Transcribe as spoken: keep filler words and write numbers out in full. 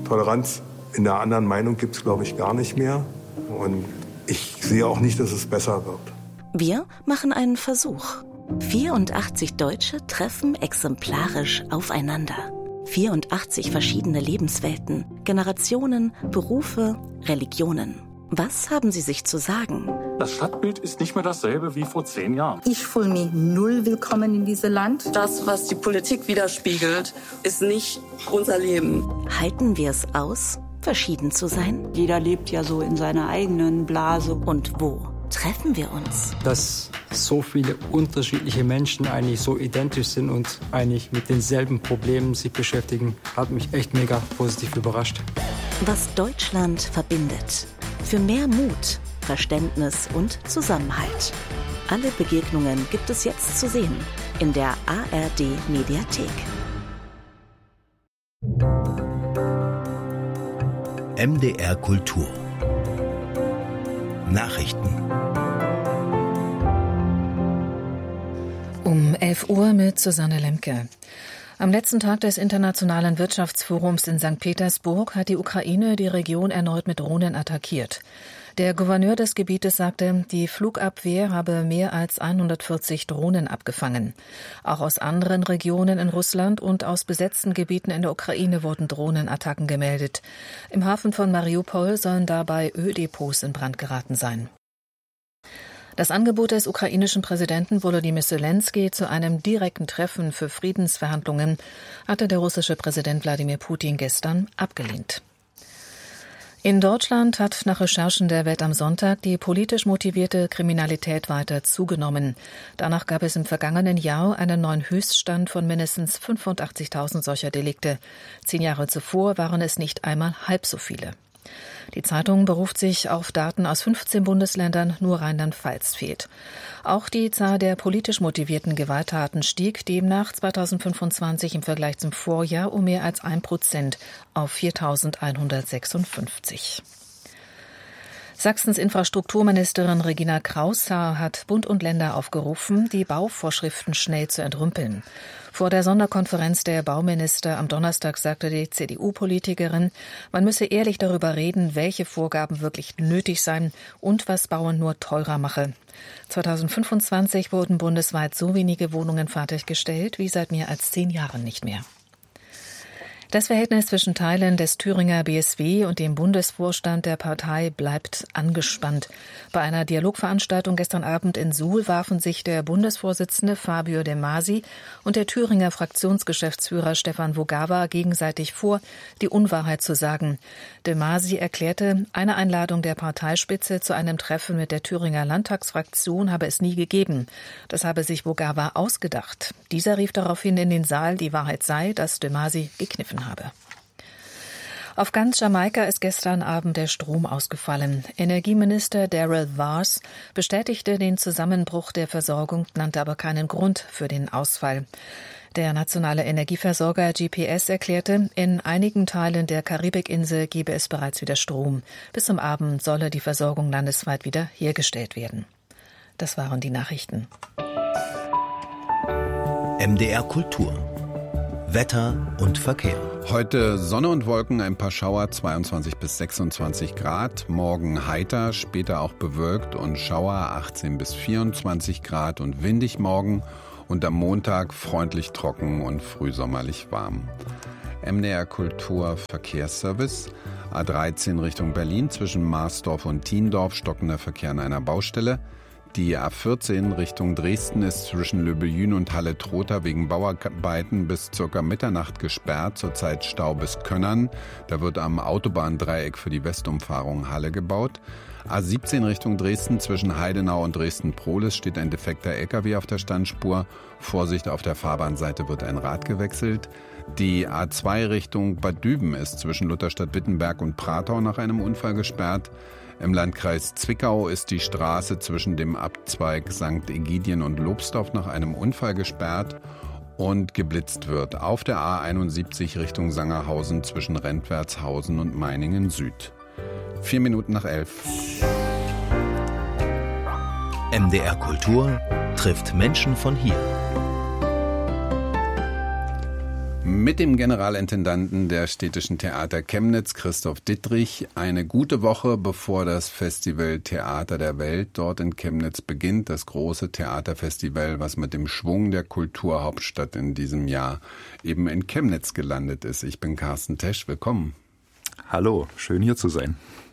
Toleranz in der anderen Meinung gibt es, glaube ich, gar nicht mehr. Und ich sehe auch nicht, dass es besser wird. Wir machen einen Versuch. vierundachtzig Deutsche treffen exemplarisch aufeinander. vierundachtzig verschiedene Lebenswelten, Generationen, Berufe, Religionen. Was haben sie sich zu sagen? Das Stadtbild ist nicht mehr dasselbe wie vor zehn Jahren. Ich fühle mich null willkommen in diesem Land. Das, was die Politik widerspiegelt, ist nicht unser Leben. Halten wir es aus, verschieden zu sein? Jeder lebt ja so in seiner eigenen Blase. Und wo treffen wir uns? Dass so viele unterschiedliche Menschen eigentlich so identisch sind und eigentlich mit denselben Problemen sich beschäftigen, hat mich echt mega positiv überrascht. Was Deutschland verbindet. Für mehr Mut, Verständnis und Zusammenhalt. Alle Begegnungen gibt es jetzt zu sehen in der A R D-Mediathek. M D R Kultur. Nachrichten. Um elf Uhr mit Susanne Lemke. Am letzten Tag des Internationalen Wirtschaftsforums in Sankt Petersburg hat die Ukraine die Region erneut mit Drohnen attackiert. Der Gouverneur des Gebietes sagte, die Flugabwehr habe mehr als hundertvierzig Drohnen abgefangen. Auch aus anderen Regionen in Russland und aus besetzten Gebieten in der Ukraine wurden Drohnenattacken gemeldet. Im Hafen von Mariupol sollen dabei Öldepots in Brand geraten sein. Das Angebot des ukrainischen Präsidenten Volodymyr Selenskyj zu einem direkten Treffen für Friedensverhandlungen hatte der russische Präsident Wladimir Putin gestern abgelehnt. In Deutschland hat nach Recherchen der Welt am Sonntag die politisch motivierte Kriminalität weiter zugenommen. Danach gab es im vergangenen Jahr einen neuen Höchststand von mindestens fünfundachtzigtausend solcher Delikte. Zehn Jahre zuvor waren es nicht einmal halb so viele. Die Zeitung beruft sich auf Daten aus fünfzehn Bundesländern, nur Rheinland-Pfalz fehlt. Auch die Zahl der politisch motivierten Gewalttaten stieg demnach zweitausendfünfundzwanzig im Vergleich zum Vorjahr um mehr als ein Prozent auf viertausendeinhundertsechsundfünfzig. Sachsens Infrastrukturministerin Regina Kraushaar hat Bund und Länder aufgerufen, die Bauvorschriften schnell zu entrümpeln. Vor der Sonderkonferenz der Bauminister am Donnerstag sagte die C D U-Politikerin, man müsse ehrlich darüber reden, welche Vorgaben wirklich nötig seien und was Bauen nur teurer mache. zweitausendfünfundzwanzig wurden bundesweit so wenige Wohnungen fertiggestellt wie seit mehr als zehn Jahren nicht mehr. Das Verhältnis zwischen Teilen des Thüringer B S W und dem Bundesvorstand der Partei bleibt angespannt. Bei einer Dialogveranstaltung gestern Abend in Suhl warfen sich der Bundesvorsitzende Fabio De Masi und der Thüringer Fraktionsgeschäftsführer Stefan Vogava gegenseitig vor, die Unwahrheit zu sagen. De Masi erklärte, eine Einladung der Parteispitze zu einem Treffen mit der Thüringer Landtagsfraktion habe es nie gegeben. Das habe sich Vogava ausgedacht. Dieser rief daraufhin in den Saal, die Wahrheit sei, dass De Masi gekniffen habe. Auf ganz Jamaika ist gestern Abend der Strom ausgefallen. Energieminister Daryl Vars bestätigte den Zusammenbruch der Versorgung, nannte aber keinen Grund für den Ausfall. Der nationale Energieversorger G P S erklärte, in einigen Teilen der Karibikinsel gebe es bereits wieder Strom. Bis zum Abend solle die Versorgung landesweit wieder hergestellt werden. Das waren die Nachrichten. M D R Kultur. Wetter und Verkehr. Heute Sonne und Wolken, ein paar Schauer, zweiundzwanzig bis sechsundzwanzig Grad. Morgen heiter, später auch bewölkt und Schauer, achtzehn bis vierundzwanzig Grad und windig morgen. Und am Montag freundlich trocken und frühsommerlich warm. M D R Kultur Verkehrsservice. A dreizehn Richtung Berlin zwischen Marsdorf und Thiendorf, stockender Verkehr an einer Baustelle. Die A vierzehn Richtung Dresden ist zwischen Löbeljen und Halle-Trotha wegen Bauarbeiten bis ca. Mitternacht gesperrt, zurzeit Stau bis Könnern. Da wird am Autobahndreieck für die Westumfahrung Halle gebaut. A siebzehn Richtung Dresden zwischen Heidenau und Dresden-Prohlis steht ein defekter L K W auf der Standspur. Vorsicht, auf der Fahrbahnseite wird ein Rad gewechselt. Die A zwei Richtung Bad Düben ist zwischen Lutherstadt-Wittenberg und Pratau nach einem Unfall gesperrt. Im Landkreis Zwickau ist die Straße zwischen dem Abzweig Sankt Egidien und Lobsdorf nach einem Unfall gesperrt und geblitzt wird auf der A einundsiebzig Richtung Sangerhausen zwischen Rentwertshausen und Meiningen Süd. Vier Minuten nach elf. M D R Kultur trifft Menschen von hier. Mit dem Generalintendanten der Städtischen Theater Chemnitz, Christoph Dittrich. Eine gute Woche, bevor das Festival Theater der Welt dort in Chemnitz beginnt. Das große Theaterfestival, was mit dem Schwung der Kulturhauptstadt in diesem Jahr eben in Chemnitz gelandet ist. Ich bin Carsten Tesch, willkommen. Hallo, schön hier zu sein.